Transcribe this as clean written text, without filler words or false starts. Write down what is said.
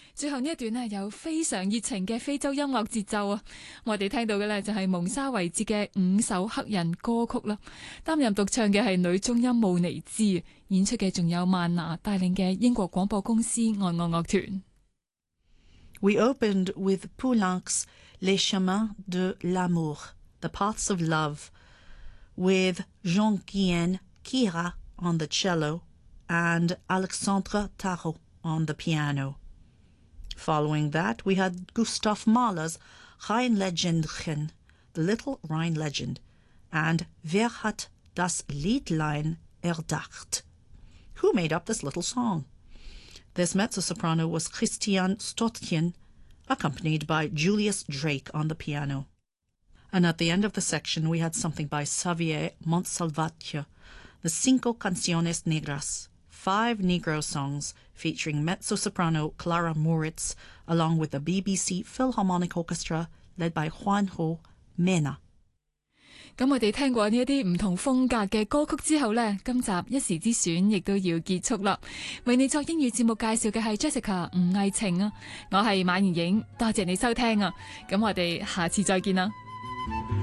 最後呢一段呢，有非常熱情嘅非洲音樂節奏啊！我哋聽到嘅呢，就係蒙沙維節嘅5首黑人歌曲啦。擔任獨唱嘅係女中音慕尼茲，演出嘅仲有曼娜帶領嘅英國廣播公司愛樂樂團。 We opened with Poulenc's Les Chemins de l'Amour, The Paths of Love, with Jean-Guyen Kira on the cello and Alexandre Tarot on the piano. Following that, we had Gustav Mahler's Rheinlegendchen, The Little Rhine Legend, and Wer hat das Liedlein erdacht? Who made up this little song? This mezzo-soprano was Christian Stottchen, accompanied by Julius Drake on the piano. And at the end of the section, we had something by Xavier Montsalvatje, the Cinco Canciones Negras, 5 Negro songs featuring mezzo-soprano Clara Moritz, along with the BBC Philharmonic Orchestra led by Juanjo Mena. 咁我哋聽過呢一啲唔同風格嘅歌曲之後呢，今集一時之選亦都要結束啦。為你作英語節目介紹嘅係 Jessica 吳藝晴啊，我係馬妍影，多謝你收聽啊，咁我哋下次再見啦。